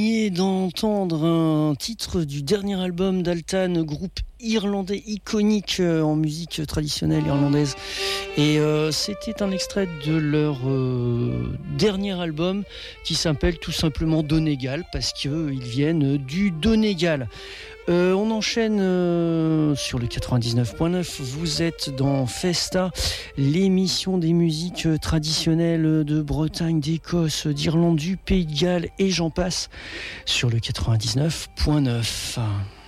D'entendre un titre du dernier album d'Altan, groupe irlandais iconique en musique traditionnelle irlandaise, et c'était un extrait de leur dernier album qui s'appelle tout simplement Donegal, parce qu'ils viennent du Donegal. On enchaîne sur le 99.9. Vous êtes dans Festa, l'émission des musiques traditionnelles de Bretagne, d'Écosse, d'Irlande, du Pays de Galles et j'en passe, sur le 99.9.